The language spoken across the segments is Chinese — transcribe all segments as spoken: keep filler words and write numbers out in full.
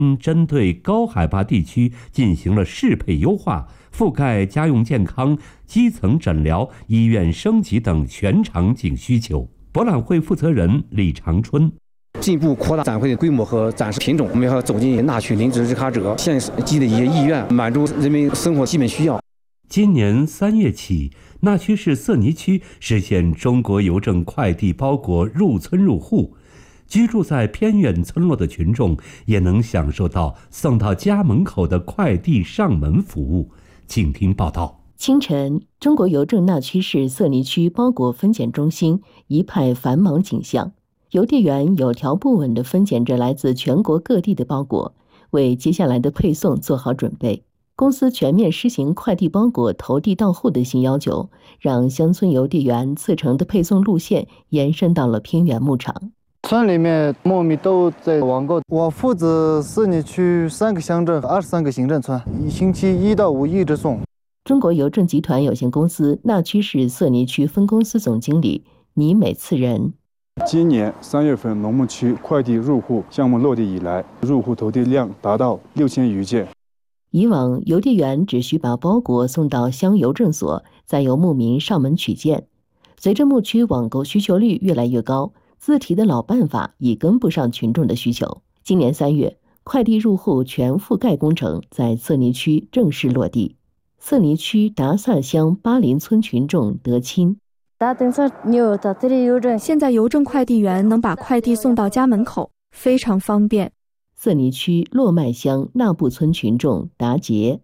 嗯，针对高海拔地区进行了适配优化，覆盖家用健康、基层诊疗、医院升级等全场景需求。博览会负责人李长春。 进一步扩大展会的规模和展示品种，我们要走进纳取临时日喀则县级的一些意愿，满足人民生活基本需要。 今年三月起，纳曲市色尼区实现中国邮政快递包裹入村入户，居住在偏远村落的群众也能享受到送到家门口的快递上门服务。请听报道。 清晨，中国邮政纳曲市色尼区包裹分拣中心一派繁忙景象，邮递员有条不紊地分拣着来自全国各地的包裹，为接下来的配送做好准备。公司全面实行快递包裹投递到户的新要求，让乡村邮递员次城的配送路线延伸到了偏远牧场。 村里面牧民都在网购，我负责色尼区三个乡镇、二十三个行政村，一星期一到五一直送。 中国邮政集团有限公司纳曲市色尼区分公司总经理倪美次仁。 今年三月份农牧区快递入户项目落地以来，入户投递量达到六千余件。 以往邮递员只需把包裹送到乡邮政所，再由牧民上门取件。随着牧区网购需求率越来越高，自提的老办法已跟不上群众的需求。今年三月，快递入户全覆盖工程在色尼区正式落地。色尼区达萨乡巴林村群众得亲。 现在邮政快递员能把快递送到家门口，非常方便。 色尼区洛麦乡纳布村群众达杰。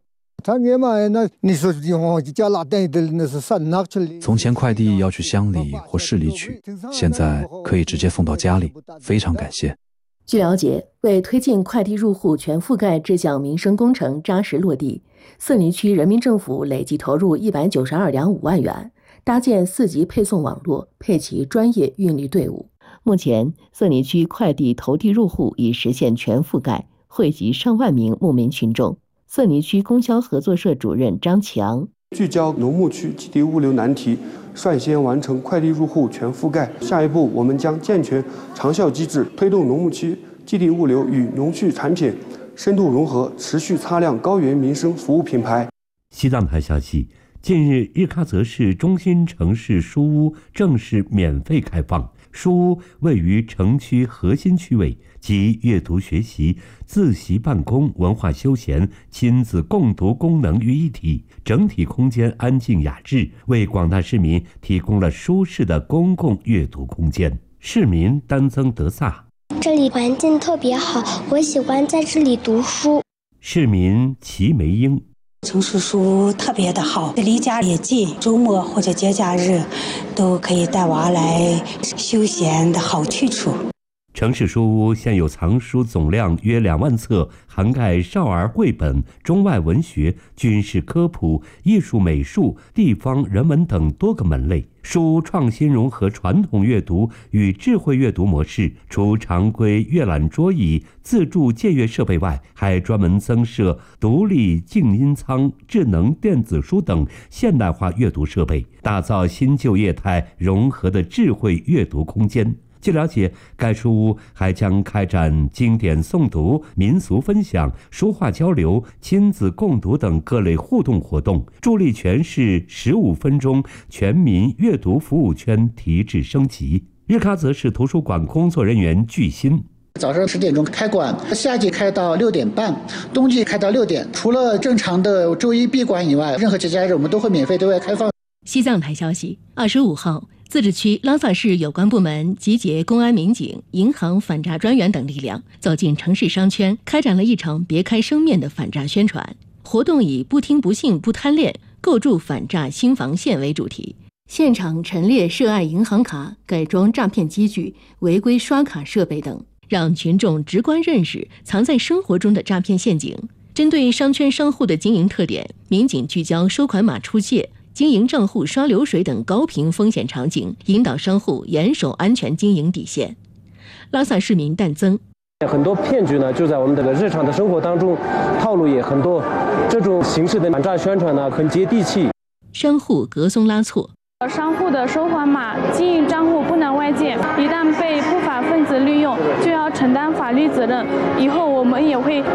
从前快递要去乡里或市里取，现在可以直接送到家里，非常感谢。 据了解，为推进快递入户全覆盖这项民生工程扎实落地，色尼区人民政府累计投入一百九十二点五万元，搭建四级配送网络，配齐专业运力队伍。目前，色尼区快递投递入户已实现全覆盖，惠及上万名牧民群众。色尼区供销合作社主任张强： 聚焦农牧区基地物流难题，率先完成快递入户全覆盖。下一步，我们将健全长效机制，推动农牧区基地物流与农畜产品深度融合，持续擦亮高原民生服务品牌。 西藏台消息，近日日喀则市中心城市书屋正式免费开放。书屋位于城区核心区位，集阅读学习、自习办公、文化休闲、亲子共读功能于一体，整体空间安静雅致，为广大市民提供了舒适的公共阅读空间。市民丹增德萨： 这里环境特别好，我喜欢在这里读书。 市民齐梅英： 城市书屋特别的好，离家也近，周末或者节假日都可以带娃来休闲的好去处。 城市书屋现有藏书总量约两万册，涵盖少儿绘本、中外文学、军事科普、艺术美术、地方人文等多个门类。书屋创新融合传统阅读与智慧阅读模式，除常规阅览桌椅、自助借阅设备外，还专门增设独立静音舱、智能电子书等现代化阅读设备，打造新旧业态融合的智慧阅读空间。据了解，该书屋还将开展经典诵读、民俗分享、书画交流、亲子共读等各类互动活动，助力全市十五分钟全民阅读服务圈提质升级。日喀则市图书馆工作人员具薪： 早上十点钟开馆，夏季开到六点半，冬季开到六点。除了正常的周一闭馆以外，任何节假日我们都会免费对外开放。 西藏台消息，二十五号，自治区拉萨市有关部门集结公安民警、银行反诈专员等力量，走进城市商圈，开展了一场别开生面的反诈宣传活动，以不听不信不贪恋，构筑反诈新防线为主题。现场陈列涉案银行卡、改装诈骗机具、违规刷卡设备等，让群众直观认识藏在生活中的诈骗陷阱。针对商圈商户的经营特点，民警聚焦收款码出借、经营账户刷流水等高频风险场景，引导商户严守安全经营底线。拉萨市民但增： 很多骗局呢，就在我们这个日常的生活当中，套路也很多。这种形式的反诈宣传呢，很接地气。 商户隔松拉措： 商户的收款码、经营账户不能外借，一旦被不法分子利用，就要承担法律责任。以后我们也会